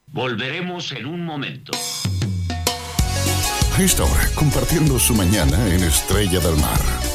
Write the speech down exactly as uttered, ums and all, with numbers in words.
Volveremos en un momento. A esta hora, compartiendo su mañana en Estrella del Mar.